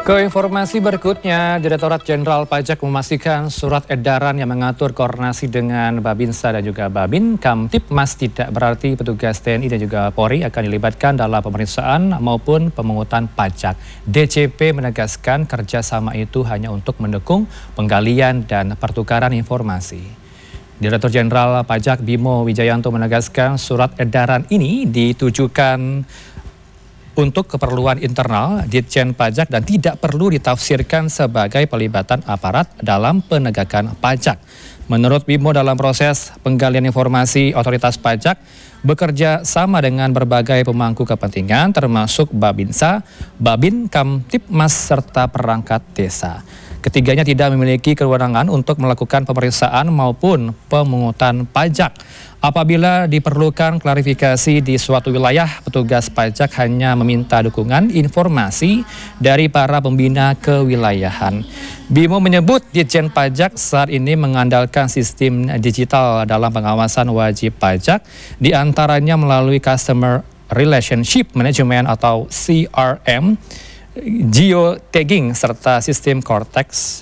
Ke informasi berikutnya, Direktorat Jenderal Pajak memastikan surat edaran yang mengatur koordinasi dengan Babinsa dan juga Babin Kamtibmas tidak berarti petugas TNI dan juga Polri akan dilibatkan dalam pemeriksaan maupun pemungutan pajak. DJP menegaskan kerjasama itu hanya untuk mendukung penggalian dan pertukaran informasi. Direktur Jenderal Pajak Bimo Wijayanto menegaskan surat edaran ini ditujukan untuk keperluan internal Ditjen Pajak dan tidak perlu ditafsirkan sebagai pelibatan aparat dalam penegakan pajak. Menurut Bimo, dalam proses penggalian informasi otoritas pajak bekerja sama dengan berbagai pemangku kepentingan termasuk Babinsa, Babin Kamtibmas serta perangkat desa. Ketiganya tidak memiliki kewenangan untuk melakukan pemeriksaan maupun pemungutan pajak. Apabila diperlukan klarifikasi di suatu wilayah, petugas pajak hanya meminta dukungan informasi dari para pembina kewilayahan. Bimo menyebut Ditjen Pajak saat ini mengandalkan sistem digital dalam pengawasan wajib pajak, diantaranya melalui Customer Relationship Management atau CRM, geotagging, serta sistem Cortex.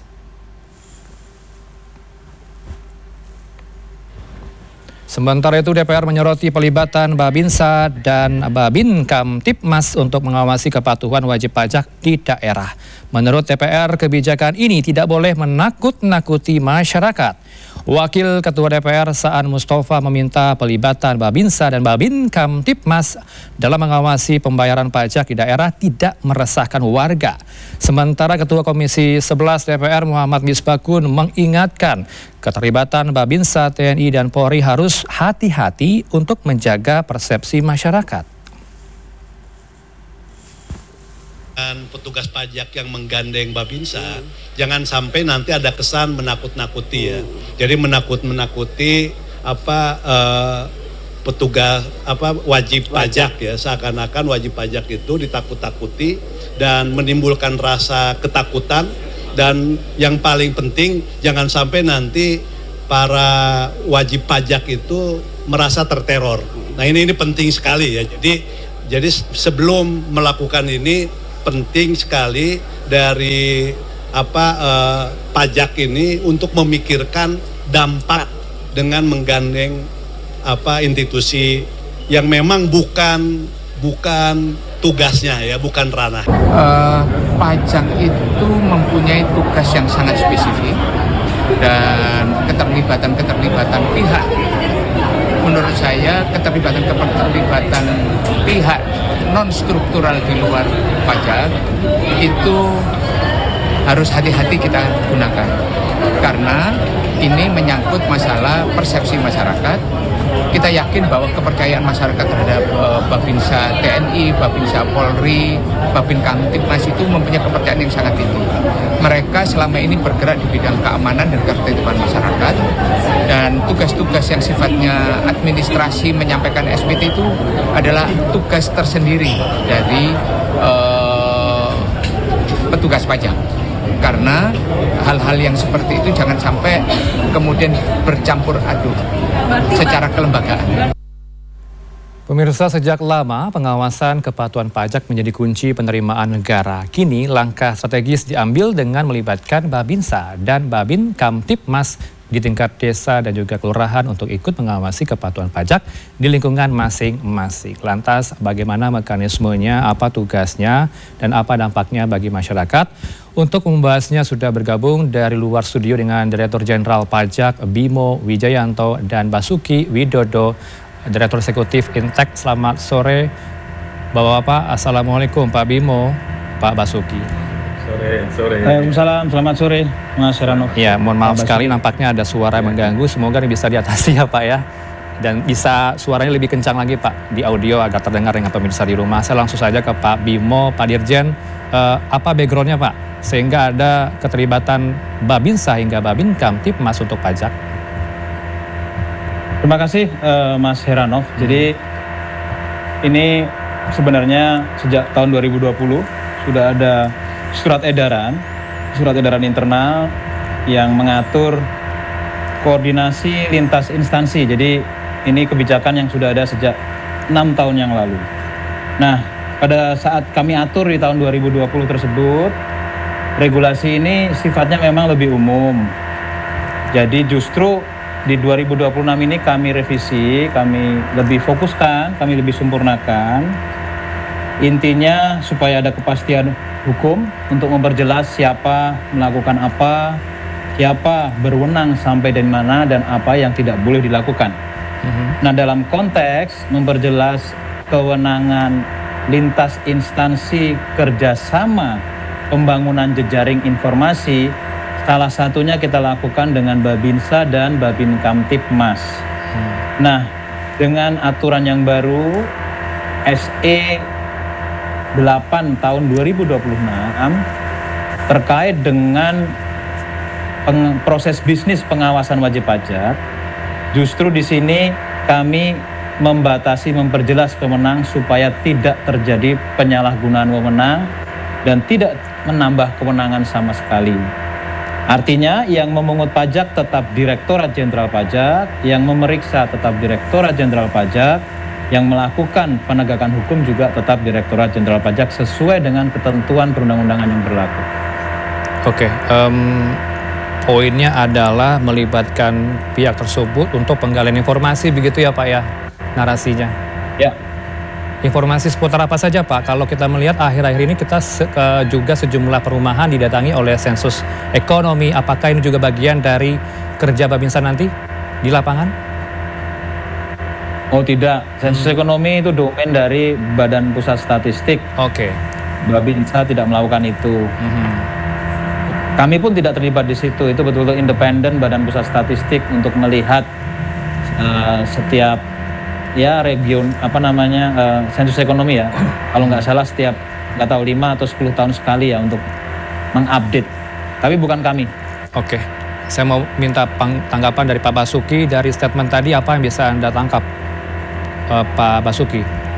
Sementara itu, DPR menyoroti pelibatan Babinsa dan Babin Kamtibmas untuk mengawasi kepatuhan wajib pajak di daerah. Menurut DPR, kebijakan ini tidak boleh menakut-nakuti masyarakat. Wakil Ketua DPR Saan Mustafa meminta pelibatan Babinsa dan Babin Kamtibmas dalam mengawasi pembayaran pajak di daerah tidak meresahkan warga. Sementara Ketua Komisi 11 DPR Muhammad Misbakun mengingatkan keterlibatan Babinsa, TNI, dan Polri harus hati-hati untuk menjaga persepsi masyarakat. Dan petugas pajak yang menggandeng Babinsa, jangan sampai nanti ada kesan menakut-nakuti ya. Jadi menakut-nakuti petugas wajib pajak ya, seakan-akan wajib pajak itu ditakut-takuti dan menimbulkan rasa ketakutan. Dan yang paling penting jangan sampai nanti para wajib pajak itu merasa terteror. Nah ini penting sekali ya. Jadi sebelum melakukan ini penting sekali dari pajak ini untuk memikirkan dampak dengan menggandeng institusi yang memang bukan tugasnya ya, bukan ranah. Pajak itu mempunyai tugas yang sangat spesifik dan keterlibatan pihak. Menurut saya keterlibatan pihak non struktural di luar pajak itu harus hati-hati kita gunakan karena ini menyangkut masalah persepsi masyarakat. Kita yakin bahwa kepercayaan masyarakat terhadap Babinsa TNI, Babinsa Polri, Babin Kamtibmas itu mempunyai kepercayaan yang sangat tinggi. Mereka selama ini bergerak di bidang keamanan dan ketertiban masyarakat, dan tugas-tugas yang sifatnya administrasi menyampaikan SPT itu adalah tugas tersendiri dari petugas pajak. Karena hal-hal yang seperti itu jangan sampai kemudian bercampur aduk secara kelembagaan. Pemirsa, sejak lama pengawasan kepatuhan pajak menjadi kunci penerimaan negara. Kini langkah strategis diambil dengan melibatkan Babinsa dan Babin Kamtibmas di tingkat desa dan juga kelurahan untuk ikut mengawasi kepatuhan pajak di lingkungan masing-masing. Lantas bagaimana mekanismenya, apa tugasnya, dan apa dampaknya bagi masyarakat? Untuk membahasnya sudah bergabung dari luar studio dengan Direktur Jenderal Pajak Bimo Wijayanto dan Basuki Widodo, Direktur Eksekutif Intek. Selamat sore Bapak-Bapak. Assalamualaikum Pak Bimo, Pak Basuki. Sore. Waalaikumsalam, selamat sore Mas Heranov. Ya, mohon maaf sekali nampaknya ada suara yang mengganggu, semoga ini bisa diatasi ya Pak ya. Dan bisa suaranya lebih kencang lagi Pak di audio agar terdengar dengan pemirsa di rumah. Saya langsung saja ke Pak Bimo, Pak Dirjen, apa backgroundnya Pak? Sehingga ada keterlibatan Babinsa hingga Babin Kamtibmas untuk pajak. Terima kasih Mas Heranov. Jadi ini sebenarnya sejak tahun 2020 sudah ada surat edaran internal yang mengatur koordinasi lintas instansi. Jadi ini kebijakan yang sudah ada sejak 6 tahun yang lalu. Nah, pada saat kami atur di tahun 2020 tersebut, regulasi ini sifatnya memang lebih umum. Jadi justru di 2026 ini kami revisi, kami lebih fokuskan, kami lebih sempurnakan. Intinya supaya ada kepastian hukum untuk memperjelas siapa melakukan apa, siapa berwenang sampai dari mana, dan apa yang tidak boleh dilakukan. Nah, dalam konteks memperjelas kewenangan lintas instansi kerjasama pembangunan jejaring informasi, salah satunya kita lakukan dengan Babinsa dan Babin Kamtipmas. Nah, dengan aturan yang baru SE 8 tahun 2026 terkait dengan proses bisnis pengawasan wajib pajak, justru di sini kami memperjelas wewenang supaya tidak terjadi penyalahgunaan wewenang dan tidak menambah kewenangan sama sekali. Artinya yang memungut pajak tetap Direktorat Jenderal Pajak, yang memeriksa tetap Direktorat Jenderal Pajak, yang melakukan penegakan hukum juga tetap Direktorat Jenderal Pajak sesuai dengan ketentuan perundang-undangan yang berlaku. Oke, poinnya adalah melibatkan pihak tersebut untuk penggalian informasi, begitu ya Pak ya, narasinya? Ya. Informasi seputar apa saja Pak? Kalau kita melihat akhir-akhir ini kita juga sejumlah perumahan didatangi oleh sensus ekonomi. Apakah ini juga bagian dari kerja Babinsa nanti di lapangan? Oh tidak, sensus ekonomi itu domain dari Badan Pusat Statistik. Oke. Babinsa tidak melakukan itu. Kami pun tidak terlibat di situ. Itu betul-betul independen Badan Pusat Statistik untuk melihat setiap region sensus ekonomi ya. Kalau nggak salah setiap 5 atau 10 tahun sekali ya untuk mengupdate. Tapi bukan kami. Oke. Saya mau minta tanggapan dari Pak Basuki dari statement tadi, apa yang bisa Anda tangkap? Pak Basuki.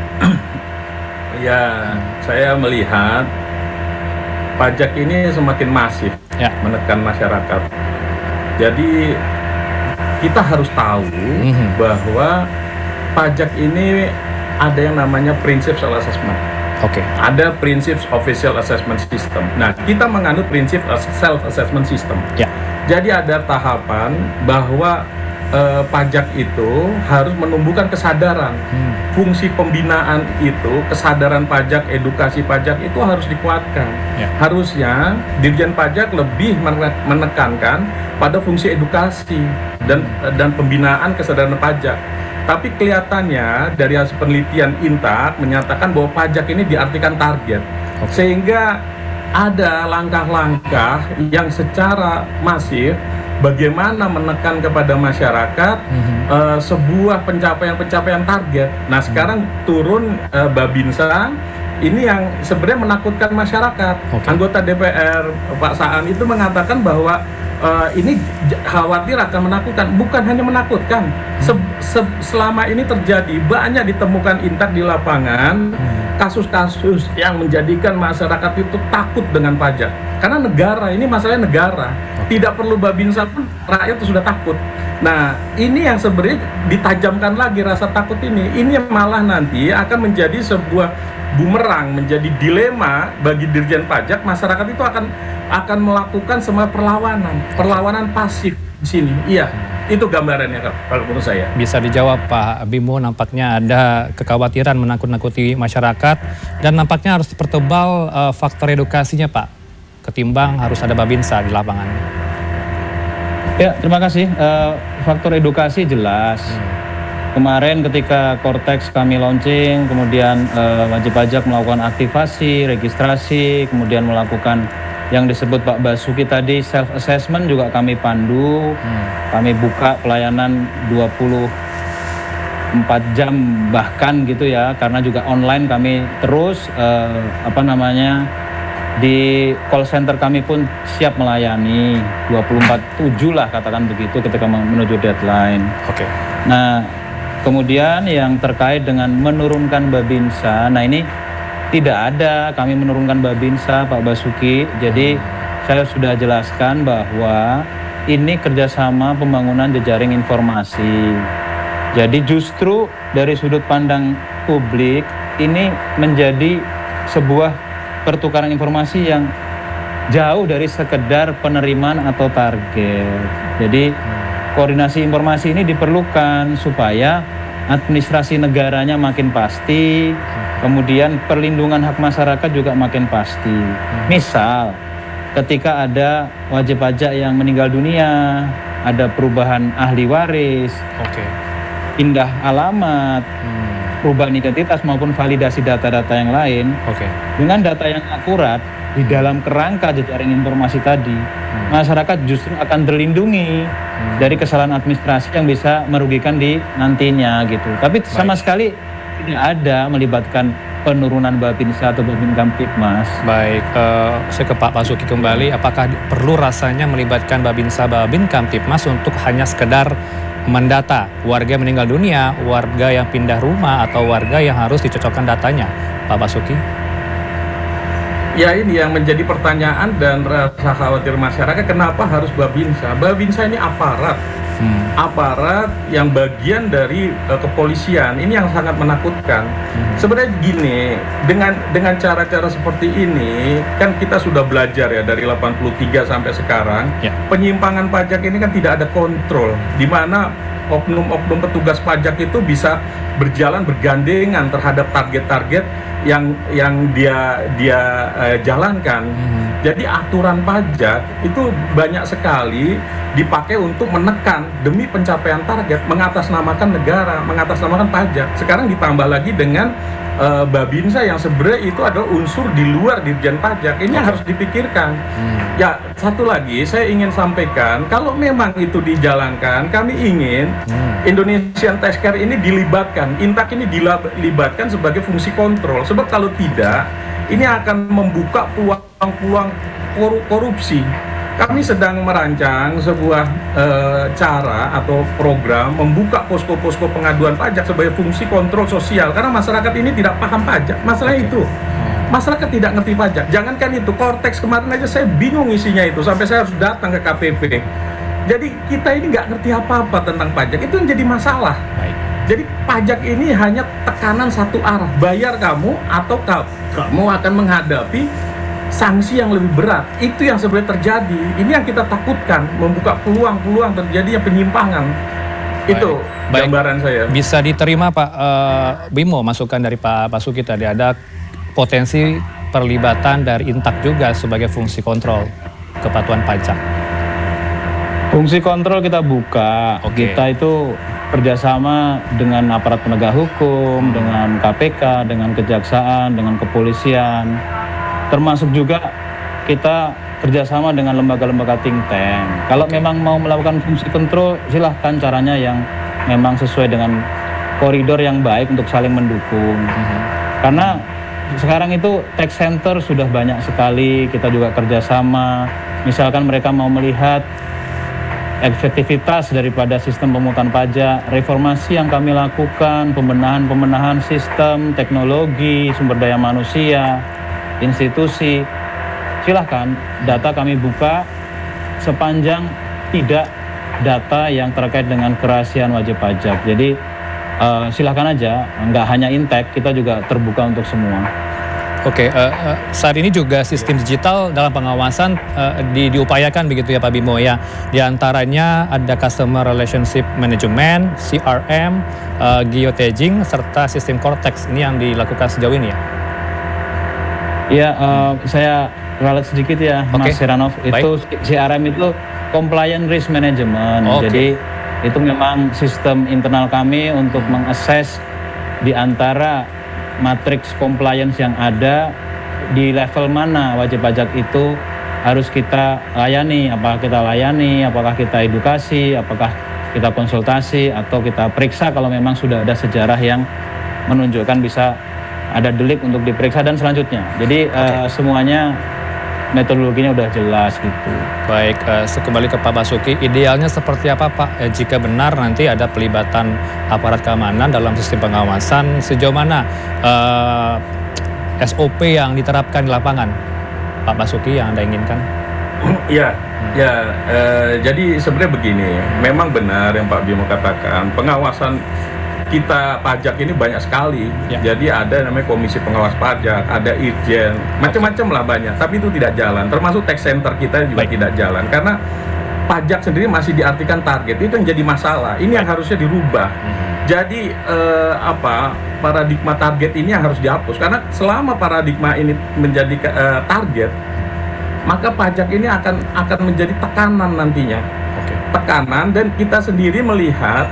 Ya, saya melihat pajak ini semakin masif menekan masyarakat. Jadi kita harus tahu bahwa pajak ini ada yang namanya prinsip self assessment. Oke. Ada prinsip official assessment system. Nah, kita menganut prinsip self assessment system. Ya. Jadi ada tahapan bahwa pajak itu harus menumbuhkan kesadaran. Fungsi pembinaan itu, kesadaran pajak, edukasi pajak itu harus dikuatkan. Ya. Harusnya Dirjen Pajak lebih menekankan pada fungsi edukasi dan pembinaan kesadaran pajak. Tapi kelihatannya dari hasil penelitian Intak menyatakan bahwa pajak ini diartikan target. Sehingga ada langkah-langkah yang secara masif bagaimana menekan kepada masyarakat sebuah pencapaian target. Nah, sekarang turun Babinsa ini yang sebenarnya menakutkan masyarakat. Anggota DPR Pak Saan itu mengatakan bahwa ini khawatir akan menakutkan. Bukan hanya menakutkan, selama ini terjadi banyak ditemukan Intak di lapangan kasus-kasus yang menjadikan masyarakat itu takut dengan pajak. Karena negara, ini masalahnya negara. Tidak perlu Babinsa pun rakyat itu sudah takut. Nah, ini yang sebenarnya ditajamkan lagi rasa takut ini. Ini malah nanti akan menjadi sebuah bumerang, menjadi dilema bagi Dirjen Pajak. Masyarakat itu akan melakukan semua perlawanan pasif di sini. Iya, itu gambarannya kalau menurut saya. Bisa dijawab Pak Bimo, nampaknya ada kekhawatiran menakut-nakuti masyarakat dan nampaknya harus dipertebal faktor edukasinya Pak, ketimbang harus ada Babinsa di lapangan. Ya, terima kasih. Faktor edukasi jelas. Kemarin ketika Cortex kami launching, kemudian wajib pajak melakukan aktivasi, registrasi, kemudian melakukan yang disebut Pak Basuki tadi self assessment juga kami pandu. Kami buka pelayanan 24 jam bahkan gitu ya, karena juga online kami terus di call center kami pun siap melayani 24/7 lah katakan begitu ketika menuju deadline. Oke. Nah, kemudian yang terkait dengan menurunkan Babinsa, nah ini tidak ada kami menurunkan Babinsa Pak Basuki. Jadi saya sudah jelaskan bahwa ini kerjasama pembangunan jejaring informasi. Jadi justru dari sudut pandang publik ini menjadi sebuah pertukaran informasi yang jauh dari sekedar penerimaan atau target. Jadi koordinasi informasi ini diperlukan supaya administrasi negaranya makin pasti, kemudian perlindungan hak masyarakat juga makin pasti. Misal, ketika ada wajib pajak yang meninggal dunia, ada perubahan ahli waris, pindah alamat, perubahan identitas maupun validasi data-data yang lain, dengan data yang akurat di dalam kerangka jejaring informasi tadi, masyarakat justru akan terlindungi dari kesalahan administrasi yang bisa merugikan di nantinya gitu. Tapi sama sekali tidak ada melibatkan penurunan Babinsa atau Babin Kamtipmas. Baik, saya ke Pak Basuki kembali. Apakah perlu rasanya melibatkan Babinsa, Babin Kamtipmas untuk hanya sekedar mendata warga yang meninggal dunia, warga yang pindah rumah, atau warga yang harus dicocokkan datanya, Pak Basuki? Ya, ini yang menjadi pertanyaan dan rasa khawatir masyarakat, kenapa harus Babinsa? Babinsa ini aparat. Aparat yang bagian dari kepolisian. Ini yang sangat menakutkan. Sebenarnya gini, dengan cara-cara seperti ini kan kita sudah belajar ya dari 83 sampai sekarang. Penyimpangan pajak ini kan tidak ada kontrol, di mana oknum-oknum petugas pajak itu bisa berjalan bergandengan terhadap target-target yang dia jalankan. Jadi aturan pajak itu banyak sekali dipakai untuk menekan demi pencapaian target, mengatasnamakan negara, mengatasnamakan pajak. Sekarang ditambah lagi dengan Babinsa yang sebenarnya itu adalah unsur di luar Dirjen Pajak. Ini yang harus dipikirkan. Ya, satu lagi saya ingin sampaikan, kalau memang itu dijalankan, kami ingin Indonesian Tax Care ini dilibatkan, Intak ini dilibatkan sebagai fungsi kontrol. Sebab kalau tidak, ini akan membuka peluang-peluang korupsi. Kami sedang merancang sebuah cara atau program membuka posko-posko pengaduan pajak sebagai fungsi kontrol sosial, karena masyarakat ini tidak paham pajak. Masalahnya itu, masyarakat tidak ngerti pajak. Jangankan itu, Kortex kemarin aja saya bingung isinya itu, sampai saya harus datang ke KPP. Jadi kita ini nggak ngerti apa-apa tentang pajak, itu yang jadi masalah. Jadi pajak ini hanya tekanan satu arah, bayar kamu atau kamu akan menghadapi sanksi yang lebih berat. Itu yang sebenarnya terjadi. Ini yang kita takutkan, membuka peluang-peluang terjadinya penyimpangan. Itu gambaran saya. Bisa diterima Pak Bimo masukan dari Pak Basuki tadi, ada potensi perlibatan dari Intak juga sebagai fungsi kontrol kepatuhan pajak. Fungsi kontrol kita buka, kita itu kerjasama dengan aparat penegak hukum, dengan KPK, dengan kejaksaan, dengan kepolisian. Termasuk juga kita kerjasama dengan lembaga-lembaga think tank. Kalau memang mau melakukan fungsi kontrol, silahkan caranya yang memang sesuai dengan koridor yang baik untuk saling mendukung. Karena sekarang itu tax center sudah banyak sekali, kita juga kerjasama. Misalkan mereka mau melihat efektivitas daripada sistem pemungutan pajak, reformasi yang kami lakukan, pembenahan sistem, teknologi, sumber daya manusia, institusi, silahkan data kami buka sepanjang tidak data yang terkait dengan kerahasiaan wajib pajak. Jadi silahkan aja, nggak hanya Intek, kita juga terbuka untuk semua. Saat ini juga sistem digital dalam pengawasan diupayakan begitu ya Pak Bimo ya. Di antaranya ada Customer Relationship Management, CRM, geotagging, serta sistem Cortex. Ini yang dilakukan sejauh ini ya? Ya, saya ralat sedikit ya, Mas Heranov. Itu CRM itu Compliant Risk Management. Jadi itu memang sistem internal kami untuk mengakses di antara matriks compliance yang ada, di level mana wajib pajak itu harus kita layani. Apakah kita layani, apakah kita edukasi, apakah kita konsultasi, atau kita periksa kalau memang sudah ada sejarah yang menunjukkan bisa ada delik untuk diperiksa dan selanjutnya. Jadi semuanya metodologinya udah jelas gitu. Baik, kembali ke Pak Basuki, idealnya seperti apa Pak? Jika benar nanti ada pelibatan aparat keamanan dalam sistem pengawasan, sejauh mana SOP yang diterapkan di lapangan, Pak Basuki, yang Anda inginkan? Jadi sebenarnya begini, memang benar yang Pak Bimo katakan, pengawasan kita pajak ini banyak sekali. Ya. Jadi ada namanya Komisi Pengawas Pajak, ada Irjen, macam-macam lah banyak. Tapi itu tidak jalan. Termasuk tax center kita juga tidak jalan karena pajak sendiri masih diartikan target. Itu yang jadi masalah. Ini yang harusnya dirubah. Jadi paradigma target ini yang harus dihapus karena selama paradigma ini menjadi target, maka pajak ini akan menjadi tekanan nantinya. Tekanan, dan kita sendiri melihat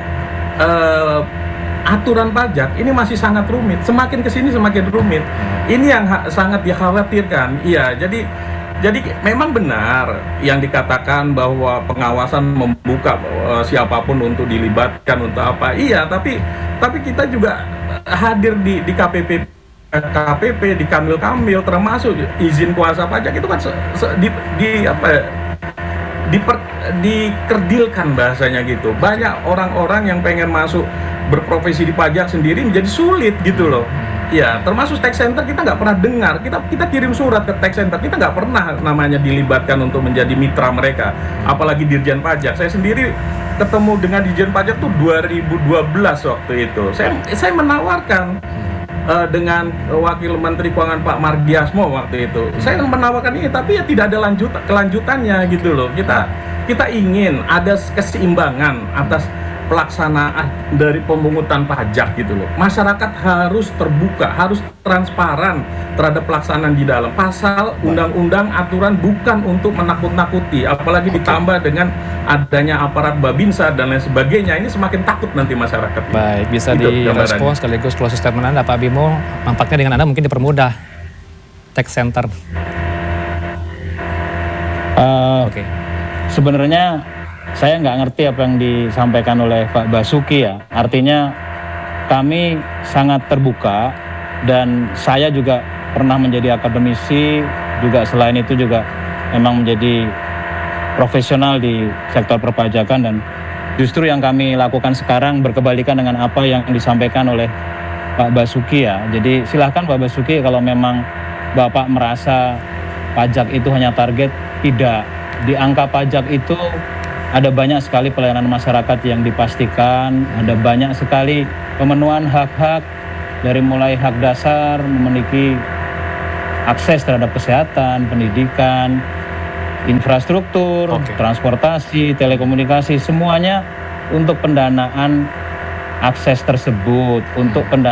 aturan pajak ini masih sangat rumit. Semakin kesini semakin rumit. Ini yang sangat dikhawatirkan. Iya, jadi memang benar yang dikatakan bahwa pengawasan membuka siapapun untuk dilibatkan untuk apa. Iya, tapi kita juga hadir di KPP, di Kamil, termasuk izin kuasa pajak itu kan dikerdilkan bahasanya gitu. Banyak orang-orang yang pengen masuk berprofesi di pajak sendiri menjadi sulit gitu loh. Ya, termasuk tax center kita nggak pernah dengar. Kita kirim surat ke tax center, kita nggak pernah namanya dilibatkan untuk menjadi mitra mereka. Apalagi Dirjen Pajak. Saya sendiri ketemu dengan Dirjen Pajak tuh 2012 waktu itu. Saya menawarkan dengan Wakil Menteri Keuangan Pak Mardiasmo waktu itu. Saya menawarkan ini, tapi ya tidak ada kelanjutannya gitu loh. Kita ingin ada keseimbangan atas pelaksanaan dari pemungutan pajak gitu loh. Masyarakat harus terbuka, harus transparan terhadap pelaksanaan di dalam. Pasal undang-undang aturan bukan untuk menakut-nakuti, apalagi ditambah dengan adanya aparat Babinsa dan lain sebagainya. Ini semakin takut nanti masyarakat. Baik, bisa direspon sekaligus closing statement Anda Pak Bimo. Nampaknya dengan Anda mungkin dipermudah tax center. Sebenarnya saya nggak ngerti apa yang disampaikan oleh Pak Basuki ya. Artinya kami sangat terbuka dan saya juga pernah menjadi akademisi, juga selain itu juga memang menjadi profesional di sektor perpajakan, dan justru yang kami lakukan sekarang berkebalikan dengan apa yang disampaikan oleh Pak Basuki ya. Jadi silahkan Pak Basuki, kalau memang Bapak merasa pajak itu hanya target, tidak. Di angka pajak itu ada banyak sekali pelayanan masyarakat yang dipastikan, ada banyak sekali pemenuhan hak-hak, dari mulai hak dasar, memiliki akses terhadap kesehatan, pendidikan, infrastruktur, transportasi, telekomunikasi, semuanya untuk pendanaan akses tersebut, untuk pendanaan